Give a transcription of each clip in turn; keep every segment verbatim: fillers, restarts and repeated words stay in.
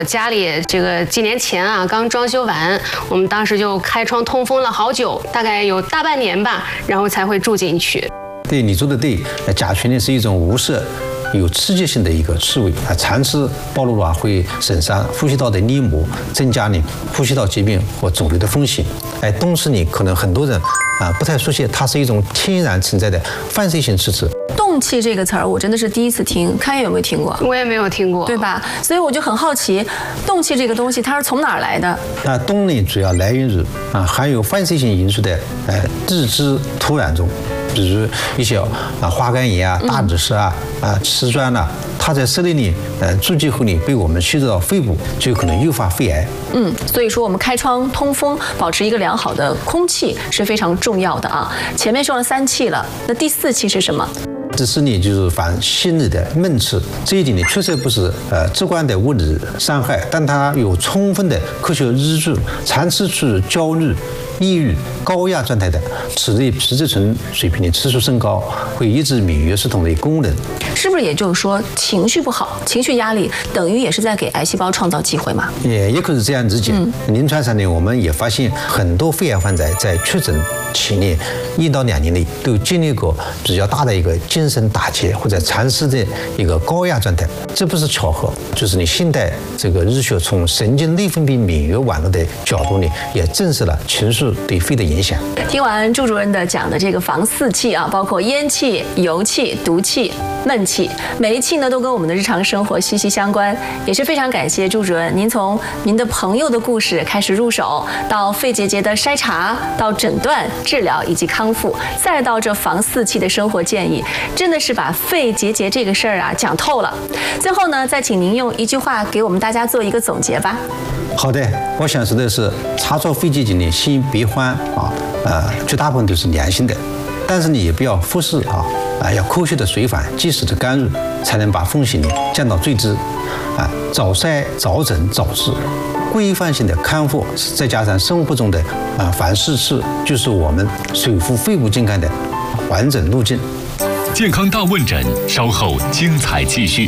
家里这个几年前啊，刚装修完，我们当时就开窗通风了好久，大概有大半年吧，然后才会住进去。 对，你说的对，甲醛呢是一种无色、有刺激性的一个气味啊，长期暴露了会损伤呼吸道的黏膜，增加你呼吸道疾病或肿瘤的风险。哎，同时你可能很多人啊不太熟悉，它是一种天然存在的放射性气质。 氡气这个词儿，我真的是第一次听，开业有没有听过？ 我也没有听过， 对吧？所以我就很好奇，氡气这个东西它是从哪儿来的？ 那氡呢，主要来源于啊含有放射性因素的呃地质土壤中。比如一些啊花岗岩啊、大理石啊、啊瓷砖呐、啊，它在室内里呃筑基后呢，被我们吸入到肺部，就有可能诱发肺癌。 嗯，所以说我们开窗通风，保持一个良好的空气是非常重要的啊。前面说了三气了，那第四气是什么？ 第四呢，就是防心理的闷气，这一点呢确实不是呃直观的物理伤害，但它有充分的科学依据。长期处于焦虑、抑郁、高压状态的，体内皮质醇水平的次数升高，会抑制免疫系统的功能。 是不是也就是说，情绪不好、情绪压力，等于也是在给癌细胞创造机会嘛？ 也也可以这样理解。嗯、临床上呢，我们也发现很多肺癌患者在确诊前呢一到两年内都经历过比较大的一个精神打击或者长期的一个高压状态，这不是巧合，就是你现代这个医学从神经内分泌免疫网络的角度呢，也证实了情绪对肺的影响。 听完朱主任的讲的这个防四气啊，包括烟气、油气、毒气、闷气，每一气呢都跟我们的日常生活息息相关，也是非常感谢朱主任，您从您的朋友的故事开始入手，到肺结节的筛查，到诊断、治疗以及康复，再到这防四气的生活建议，真的是把肺结节这个事儿啊讲透了。最后呢，再请您用一句话给我们大家做一个总结吧。 好的，我想说的是，查出肺结节呢，先别慌啊，呃，绝大部分都是良性的，但是你也不要忽视啊，啊，要科学的随访，及时的干预，才能把风险呢降到最低。啊，早筛、早诊、早治，规范性的康复，再加上生活中的啊防四气，就是我们守护肺部健康的完整路径。 健康大问诊，稍后精彩继续。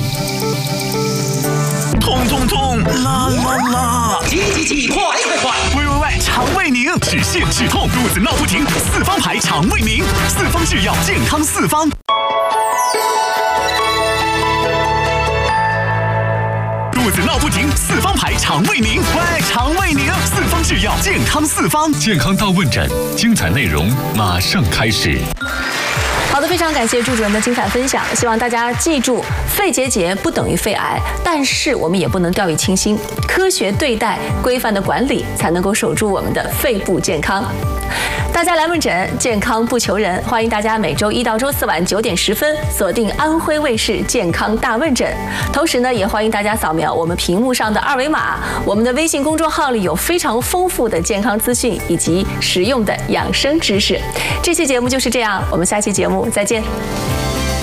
痛痛痛，啦啦啦！ 急急急，快快快！ 喂喂喂，肠胃宁，止泻止痛，肚子闹不停，四方牌肠胃宁，四方制药，健康四方。肚子闹不停，四方牌肠胃宁，喂，肠胃宁，四方制药，健康四方。 健康大问诊，精彩内容马上开始。 好的，非常感谢朱主任的精彩分享，希望大家记住，肺结节不等于肺癌，但是我们也不能掉以轻心，科学对待、规范的管理，才能够守住我们的肺部健康。大家来问诊，健康不求人，欢迎大家每周一到周四晚九点十分锁定安徽卫视健康大问诊。同时呢，也欢迎大家扫描我们屏幕上的二维码，我们的微信公众号里有非常丰富的健康资讯以及实用的养生知识。这期节目就是这样，我们下期节目再见。